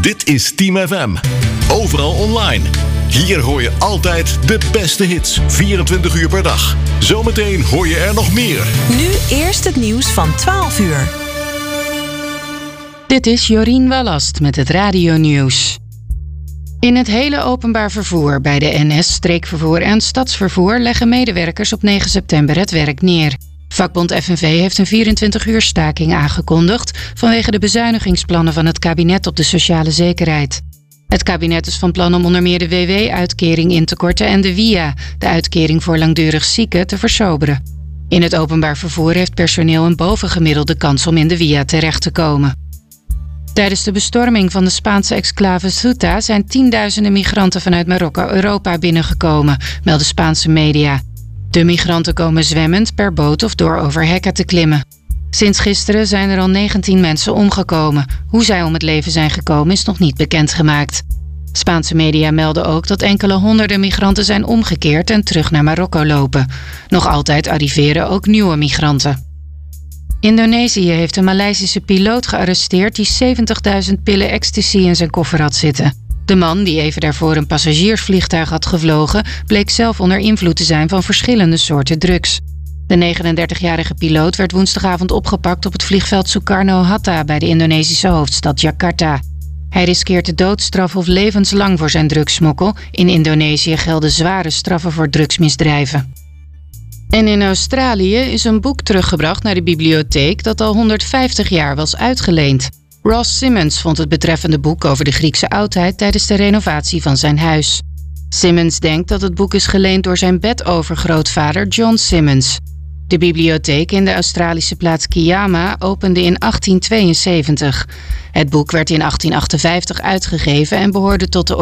Dit is Team FM. Overal online. Hier hoor je altijd de beste hits. 24 uur per dag. Zometeen hoor je er nog meer. Nu eerst het nieuws van 12 uur. Dit is Jorien Wallast met het radionieuws. In het hele openbaar vervoer bij de NS, streekvervoer en stadsvervoer leggen medewerkers op 9 september het werk neer. Vakbond FNV heeft een 24-uur staking aangekondigd vanwege de bezuinigingsplannen van het kabinet op de sociale zekerheid. Het kabinet is van plan om onder meer de WW-uitkering in te korten en de WIA, de uitkering voor langdurig zieken, te versoberen. In het openbaar vervoer heeft personeel een bovengemiddelde kans om in de WIA terecht te komen. Tijdens de bestorming van de Spaanse exclave Ceuta zijn tienduizenden migranten vanuit Marokko Europa binnengekomen, melden Spaanse media. De migranten komen zwemmend, per boot of door over hekken te klimmen. Sinds gisteren zijn er al 19 mensen omgekomen. Hoe zij om het leven zijn gekomen is nog niet bekendgemaakt. Spaanse media melden ook dat enkele honderden migranten zijn omgekeerd en terug naar Marokko lopen. Nog altijd arriveren ook nieuwe migranten. Indonesië heeft een Maleisische piloot gearresteerd die 70.000 pillen ecstasy in zijn koffer had zitten. De man, die even daarvoor een passagiersvliegtuig had gevlogen, bleek zelf onder invloed te zijn van verschillende soorten drugs. De 39-jarige piloot werd woensdagavond opgepakt op het vliegveld Soekarno-Hatta bij de Indonesische hoofdstad Jakarta. Hij riskeert de doodstraf of levenslang voor zijn drugssmokkel. In Indonesië gelden zware straffen voor drugsmisdrijven. En in Australië is een boek teruggebracht naar de bibliotheek dat al 150 jaar was uitgeleend. Ross Simmons vond het betreffende boek over de Griekse oudheid tijdens de renovatie van zijn huis. Simmons denkt dat het boek is geleend door zijn bedovergrootvader John Simmons. De bibliotheek in de Australische plaats Kiama opende in 1872. Het boek werd in 1858 uitgegeven en behoorde tot de